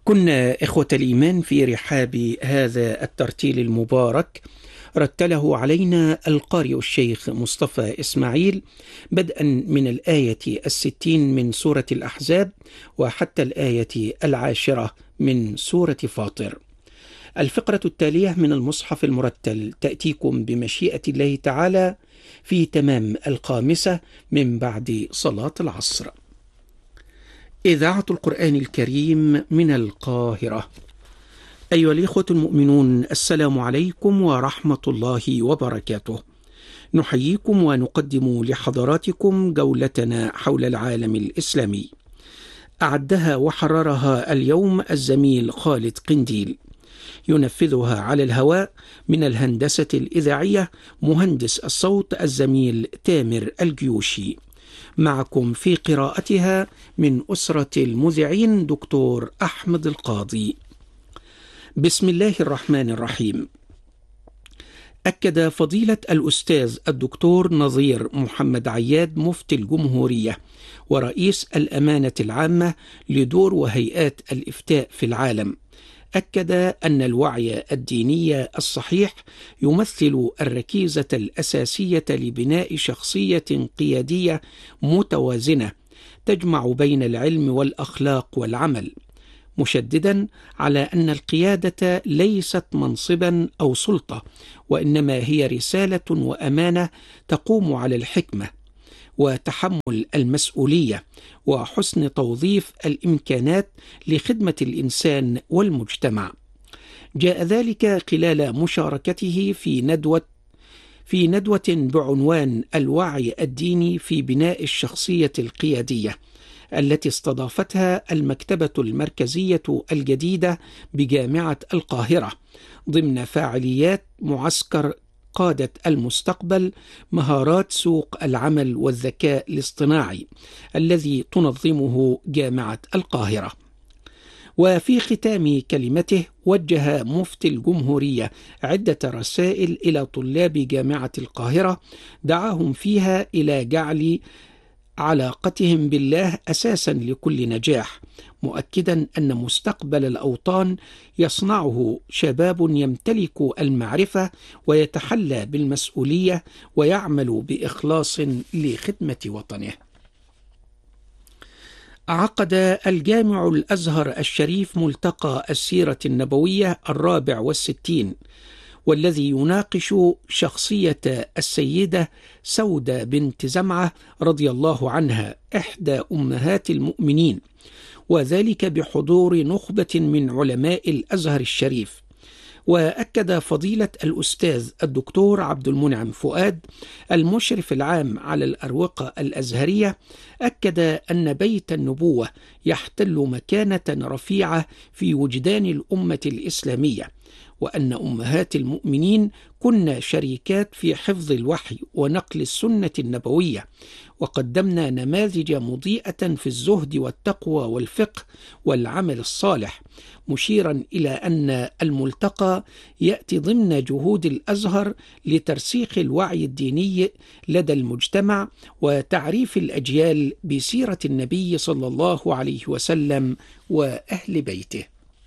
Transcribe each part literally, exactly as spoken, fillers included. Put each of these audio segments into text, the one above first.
كنا إخوة الإيمان في رحاب هذا الترتيل المبارك، رتله علينا القارئ الشيخ مصطفى إسماعيل بدءا من الآية الستين من سورة الأحزاب وحتى الآية العاشرة من سورة فاطر. الفقرة التالية من المصحف المرتل تأتيكم بمشيئة الله تعالى في تمام الخامسة من بعد صلاة العصر. إذاعة القرآن الكريم من القاهرة. أيها الإخوة المؤمنون، السلام عليكم ورحمة الله وبركاته. نحييكم ونقدم لحضراتكم جولتنا حول العالم الإسلامي. أعدها وحررها اليوم الزميل خالد قنديل، ينفذها على الهواء من الهندسة الإذاعية مهندس الصوت الزميل تامر الجيوشي. معكم في قراءتها من أسرة المذيعين دكتور أحمد القاضي. بسم الله الرحمن الرحيم. أكد فضيلة الأستاذ الدكتور نظير محمد عياد مفتي الجمهورية ورئيس الأمانة العامة لدور وهيئات الإفتاء في العالم، أكد أن الوعي الديني الصحيح يمثل الركيزة الأساسية لبناء شخصية قيادية متوازنة تجمع بين العلم والأخلاق والعمل، مشددا على أن القيادة ليست منصبا أو سلطة، وإنما هي رسالة وأمانة تقوم على الحكمة وتحمل المسؤولية وحسن توظيف الإمكانات لخدمة الإنسان والمجتمع. جاء ذلك خلال مشاركته في ندوة في ندوة بعنوان الوعي الديني في بناء الشخصية القيادية، التي استضافتها المكتبة المركزية الجديدة بجامعة القاهرة ضمن فعاليات معسكر قادة المستقبل مهارات سوق العمل والذكاء الاصطناعي الذي تنظمه جامعة القاهرة. وفي ختام كلمته وجه مفتي الجمهورية عدة رسائل إلى طلاب جامعة القاهرة دعاهم فيها إلى جعل علاقتهم بالله أساسا لكل نجاح، مؤكدا أن مستقبل الأوطان يصنعه شباب يمتلك المعرفة ويتحلى بالمسؤولية ويعمل بإخلاص لخدمة وطنه. عقد الجامع الأزهر الشريف ملتقى السيرة النبوية الرابع والستين، والذي يناقش شخصية السيدة سودة بنت زمعة رضي الله عنها إحدى أمهات المؤمنين، وذلك بحضور نخبة من علماء الأزهر الشريف. وأكد فضيلة الأستاذ الدكتور عبد المنعم فؤاد المشرف العام على الأروقة الأزهرية، أكد أن بيت النبوة يحتل مكانة رفيعة في وجدان الأمة الإسلامية، وأن أمهات المؤمنين كن شريكات في حفظ الوحي ونقل السنة النبوية، وقدمنا نماذج مضيئة في الزهد والتقوى والفقه والعمل الصالح، مشيرا إلى أن الملتقى يأتي ضمن جهود الأزهر لترسيخ الوعي الديني لدى المجتمع وتعريف الأجيال بسيرة النبي صلى الله عليه وسلم وأهل بيته.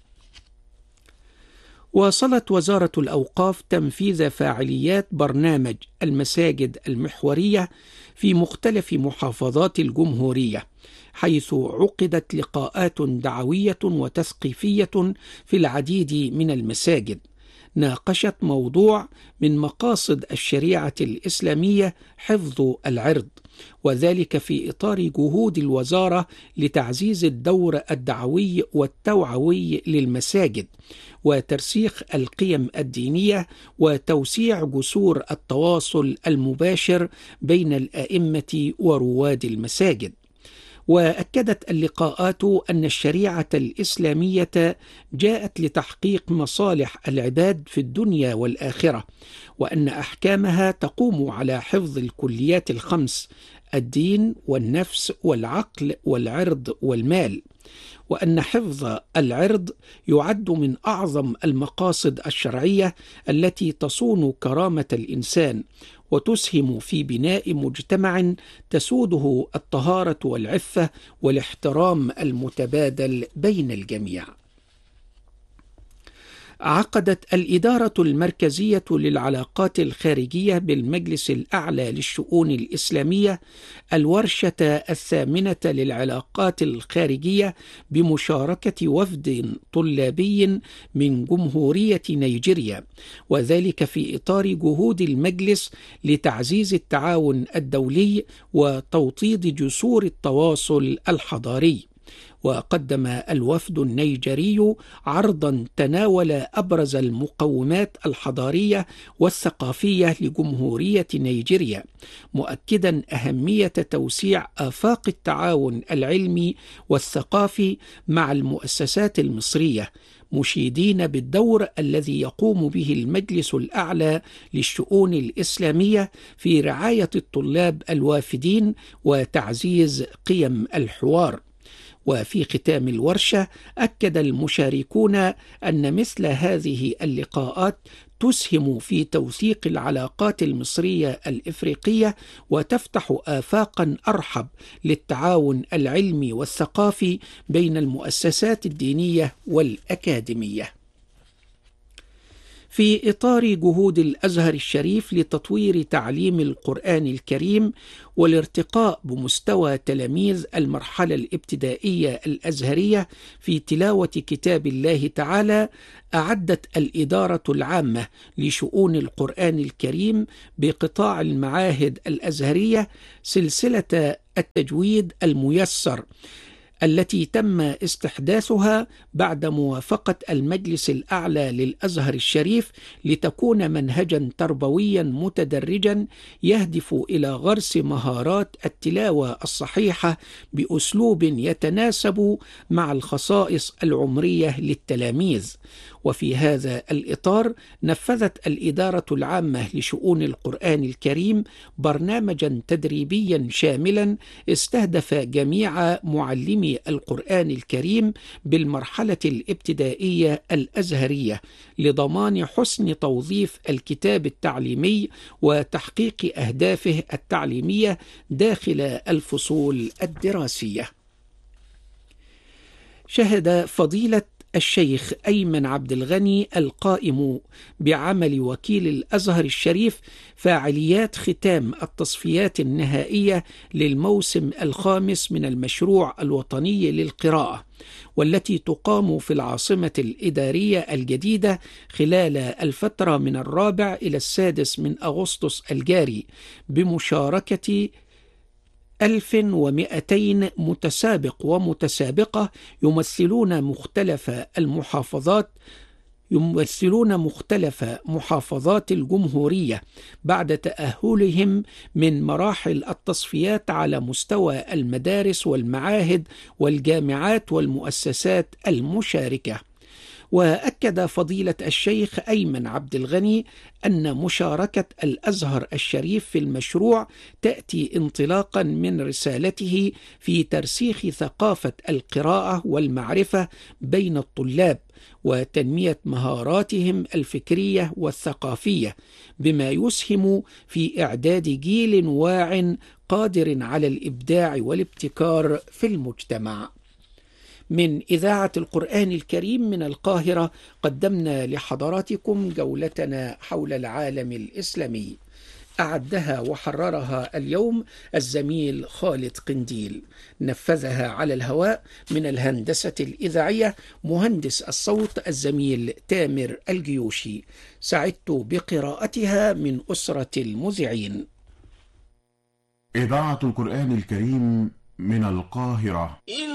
واصلت وزارة الأوقاف تنفيذ فاعليات برنامج المساجد المحورية في مختلف محافظات الجمهورية، حيث عقدت لقاءات دعوية وتثقيفية في العديد من المساجد، ناقشت موضوع من مقاصد الشريعة الإسلامية حفظ العرض، وذلك في إطار جهود الوزارة لتعزيز الدور الدعوي والتوعوي للمساجد وترسيخ القيم الدينية وتوسيع جسور التواصل المباشر بين الأئمة ورواد المساجد. وأكدت اللقاءات أن الشريعة الإسلامية جاءت لتحقيق مصالح العباد في الدنيا والآخرة، وأن أحكامها تقوم على حفظ الكليات الخمس: الدين والنفس والعقل والعرض والمال، وأن حفظ العرض يعد من أعظم المقاصد الشرعية التي تصون كرامة الإنسان وتسهم في بناء مجتمع تسوده الطهارة والعفة والاحترام المتبادل بين الجميع. عقدت الإدارة المركزية للعلاقات الخارجية بالمجلس الأعلى للشؤون الإسلامية الورشة الثامنة للعلاقات الخارجية بمشاركة وفد طلابي من جمهورية نيجيريا، وذلك في إطار جهود المجلس لتعزيز التعاون الدولي وتوطيد جسور التواصل الحضاري. وقدم الوفد النيجيري عرضا تناول أبرز المقومات الحضارية والثقافية لجمهورية نيجيريا، مؤكدا أهمية توسيع آفاق التعاون العلمي والثقافي مع المؤسسات المصرية، مشيدين بالدور الذي يقوم به المجلس الأعلى للشؤون الإسلامية في رعاية الطلاب الوافدين وتعزيز قيم الحوار. وفي ختام الورشة أكد المشاركون أن مثل هذه اللقاءات تسهم في توثيق العلاقات المصرية الإفريقية وتفتح آفاقا أرحب للتعاون العلمي والثقافي بين المؤسسات الدينية والأكاديمية. في إطار جهود الأزهر الشريف لتطوير تعليم القرآن الكريم والارتقاء بمستوى تلاميذ المرحلة الابتدائية الأزهرية في تلاوة كتاب الله تعالى، أعدت الإدارة العامة لشؤون القرآن الكريم بقطاع المعاهد الأزهرية سلسلة التجويد الميسر التي تم استحداثها بعد موافقة المجلس الأعلى للأزهر الشريف لتكون منهجا تربويا متدرجا يهدف إلى غرس مهارات التلاوة الصحيحة بأسلوب يتناسب مع الخصائص العمرية للتلاميذ. وفي هذا الإطار نفذت الإدارة العامة لشؤون القرآن الكريم برنامجا تدريبيا شاملا استهدف جميع معلمي القرآن الكريم بالمرحلة الابتدائية الأزهرية لضمان حسن توظيف الكتاب التعليمي وتحقيق أهدافه التعليمية داخل الفصول الدراسية. شهد فضيلة الشيخ أيمن عبد الغني القائم بعمل وكيل الأزهر الشريف فاعليات ختام التصفيات النهائية للموسم الخامس من المشروع الوطني للقراءة، والتي تقام في العاصمة الإدارية الجديدة خلال الفترة من الرابع إلى السادس من أغسطس الجاري، بمشاركة ألف ومئتين متسابق ومتسابقة يمثلون مختلف المحافظات يمثلون مختلف محافظات الجمهورية بعد تأهلهم من مراحل التصفيات على مستوى المدارس والمعاهد والجامعات والمؤسسات المشاركة. وأكد فضيلة الشيخ أيمن عبد الغني أن مشاركة الأزهر الشريف في المشروع تأتي انطلاقا من رسالته في ترسيخ ثقافة القراءة والمعرفة بين الطلاب وتنمية مهاراتهم الفكرية والثقافية، بما يسهم في إعداد جيل واع قادر على الإبداع والابتكار في المجتمع. من إذاعة القرآن الكريم من القاهرة قدمنا لحضراتكم جولتنا حول العالم الإسلامي، أعدها وحررها اليوم الزميل خالد قنديل، نفذها على الهواء من الهندسة الإذاعية مهندس الصوت الزميل تامر الجيوشي، سعدت بقراءتها من أسرة المذيعين. إذاعة القرآن الكريم من القاهرة.